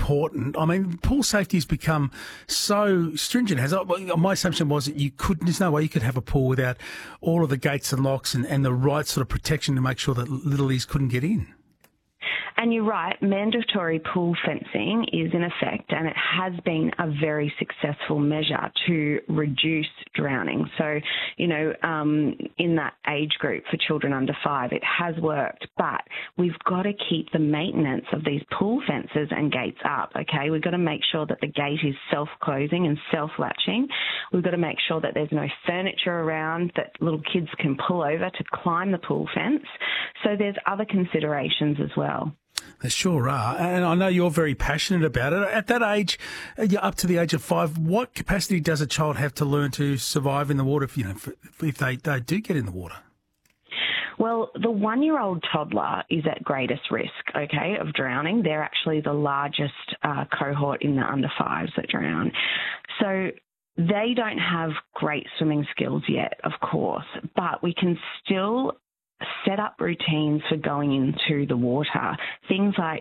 important. I mean, pool safety has become so stringent. My assumption was that there's no way you could have a pool without all of the gates and locks and the right sort of protection to make sure that littlies couldn't get in. And you're right, mandatory pool fencing is in effect, and it has been a very successful measure to reduce drowning. So, in that age group for children under 5, it has worked, but we've got to keep the maintenance of these pool fences and gates up, okay? We've got to make sure that the gate is self-closing and self-latching. We've got to make sure that there's no furniture around that little kids can pull over to climb the pool fence. So there's other considerations as well. There sure are. And I know you're very passionate about it. At that age, up to the age of 5, what capacity does a child have to learn to survive in the water if they do get in the water? Well, the 1-year-old toddler is at greatest risk, okay, of drowning. They're actually the largest cohort in the under 5s that drown. So they don't have great swimming skills yet, of course, but we can still set up routines for going into the water. Things like,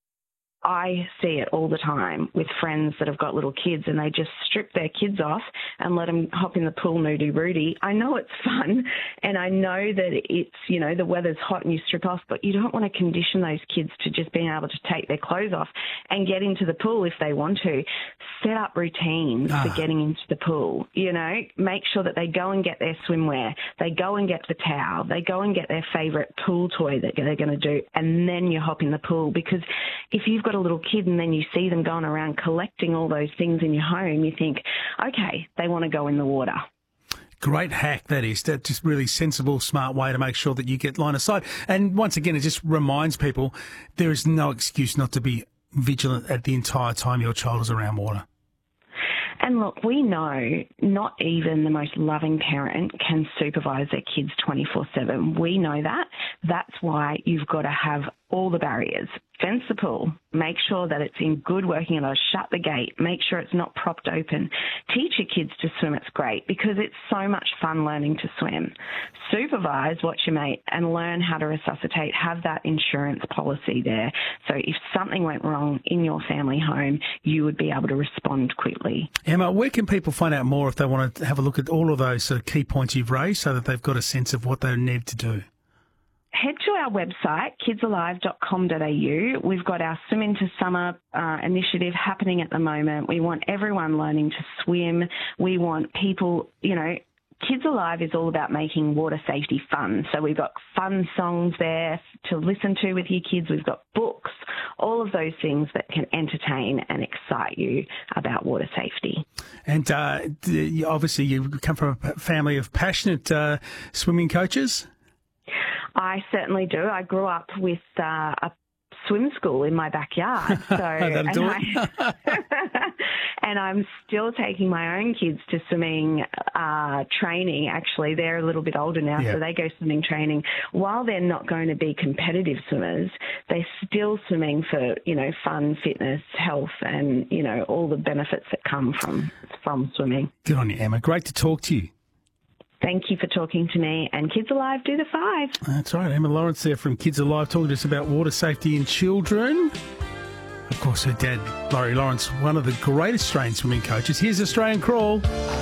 I see it all the time with friends that have got little kids and they just strip their kids off and let them hop in the pool nudie-roody. I know it's fun and I know that it's, the weather's hot and you strip off, but you don't want to condition those kids to just being able to take their clothes off and get into the pool if they want to. Set up routines for getting into the pool, make sure that they go and get their swimwear, they go and get the towel, they go and get their favourite pool toy that they're going to do, and then you hop in the pool. Because if you've got a little kid and then you see them going around collecting all those things in your home, you think, okay, they want to go in the water. Great hack, that is. That's just really sensible, smart way to make sure that you get line of sight. And once again, it just reminds people there is no excuse not to be vigilant at the entire time your child is around water. And look, we know not even the most loving parent can supervise their kids 24/7. We know that. That's why you've got to have all the barriers. Fence the pool. Make sure that it's in good working order. Shut the gate. Make sure it's not propped open. Teach your kids to swim. It's great because it's so much fun learning to swim. Supervise, watch your mate, and learn how to resuscitate. Have that insurance policy there. So if something went wrong in your family home, you would be able to respond quickly. Emma, where can people find out more if they want to have a look at all of those sort of key points you've raised so that they've got a sense of what they need to do? Head to our website, kidsalive.com.au. We've got our Swim into Summer initiative happening at the moment. We want everyone learning to swim. We want people, Kids Alive is all about making water safety fun. So we've got fun songs there to listen to with your kids. We've got books, all of those things that can entertain and excite you about water safety. And obviously you come from a family of passionate swimming coaches. I certainly do. I grew up with a swim school in my backyard. So, and I'm still taking my own kids to swimming training. Actually, they're a little bit older now, so they go swimming training. While they're not going to be competitive swimmers, they're still swimming for, fun, fitness, health, and, all the benefits that come from swimming. Good on you, Emma. Great to talk to you. Thank you for talking to me. And Kids Alive, do the 5. That's right. Emma Lawrence there from Kids Alive talking to us about water safety in children. Of course, her dad, Laurie Lawrence, one of the great Australian swimming coaches. Here's Australian Crawl.